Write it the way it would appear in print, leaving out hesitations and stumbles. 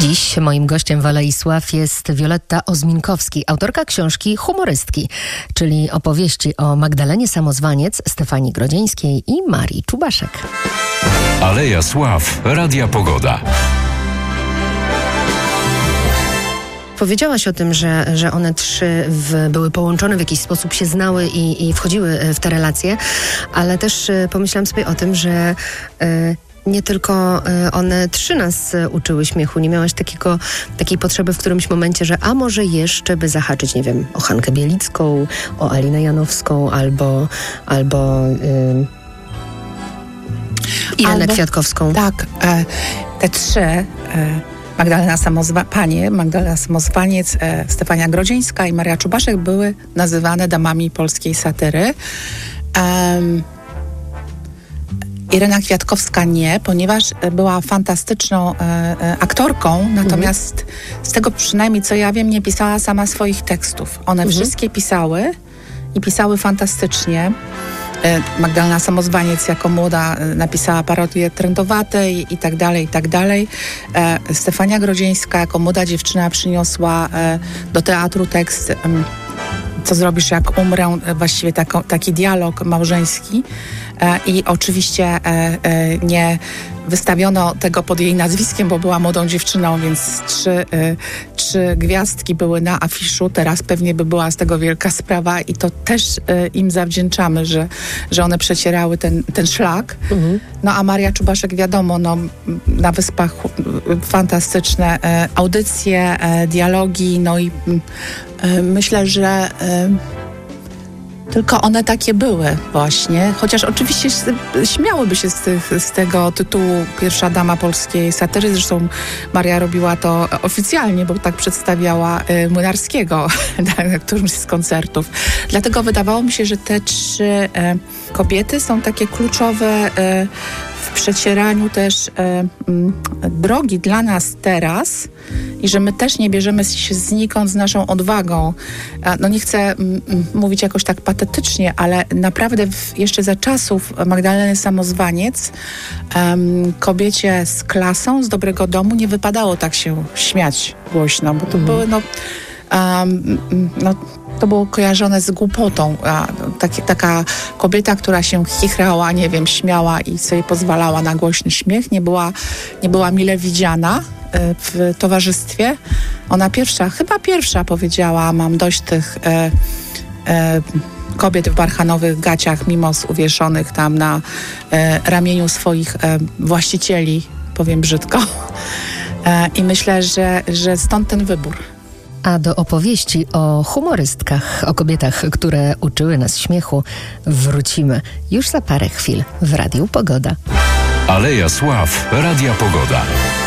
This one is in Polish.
Dziś moim gościem w Alei Sław jest Wioletta Ozminkowski, autorka książki Humorystki, czyli opowieści o Magdalenie Samozwaniec, Stefanii Grodzieńskiej i Marii Czubaszek. Aleja Sław, Radia Pogoda. Powiedziałaś o tym, że one trzy były połączone w jakiś sposób, się znały i wchodziły w te relacje, ale też pomyślałam sobie o tym, że nie tylko one trzy nas uczyły śmiechu. Nie miałaś takiej potrzeby w którymś momencie, że a może jeszcze by zahaczyć, nie wiem, o Hankę Bielicką, o Alinę Janowską albo Irenę Kwiatkowską. Tak, te trzy... Magdalena Samozwaniec, Stefania Grodzieńska i Maria Czubaszek były nazywane damami polskiej satyry. Irena Kwiatkowska nie, ponieważ była fantastyczną aktorką, natomiast z tego przynajmniej co ja wiem, nie pisała sama swoich tekstów. One wszystkie pisały i pisały fantastycznie. Magdalena Samozwaniec jako młoda napisała parodię Trendowatej i tak dalej, i tak dalej. Stefania Grodzieńska jako młoda dziewczyna przyniosła do teatru tekst Co zrobisz jak umrę, właściwie taki dialog małżeński i oczywiście nie wystawiono tego pod jej nazwiskiem, bo była młodą dziewczyną, więc trzy gwiazdki były na afiszu. Teraz pewnie by była z tego wielka sprawa i to też im zawdzięczamy, że one przecierały ten szlak. No a Maria Czubaszek, wiadomo, na Wyspach fantastyczne audycje, dialogi, no i myślę, że tylko one takie były właśnie, chociaż oczywiście śmiałyby się z tego tytułu pierwsza dama polskiej satyry. Zresztą Maria robiła to oficjalnie, bo tak przedstawiała Młynarskiego na którymś z koncertów. Dlatego wydawało mi się, że te trzy kobiety są takie kluczowe w przecieraniu też drogi dla nas teraz i że my też nie bierzemy się znikąd z naszą odwagą. No nie chcę mówić jakoś tak patetycznie, ale naprawdę jeszcze za czasów Magdaleny Samozwaniec kobiecie z klasą, z dobrego domu nie wypadało tak się śmiać głośno, bo to były to było kojarzone z głupotą. Taka kobieta, która się chichrała, nie wiem, śmiała i sobie pozwalała na głośny śmiech, nie była mile widziana w towarzystwie. Ona chyba pierwsza powiedziała: mam dość tych kobiet w barchanowych gaciach, mimos uwieszonych tam na ramieniu swoich właścicieli, powiem brzydko. I myślę, że stąd ten wybór. A do opowieści o humorystkach, o kobietach, które uczyły nas śmiechu, wrócimy już za parę chwil w Radiu Pogoda. Aleja Sław, Radia Pogoda.